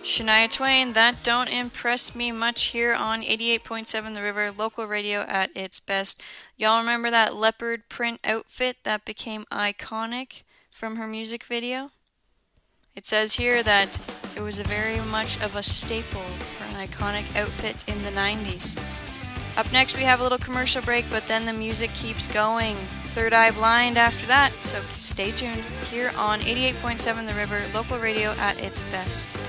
Shania Twain, that don't impress me much here on 88.7 The River, local radio at its best. Y'all remember that leopard print outfit that became iconic from her music video? It says here that it was a very much of a staple for an iconic outfit in the 90s. Up next we have a little commercial break, but then the music keeps going. Third Eye Blind after that, so stay tuned here on 88.7 The River, local radio at its best.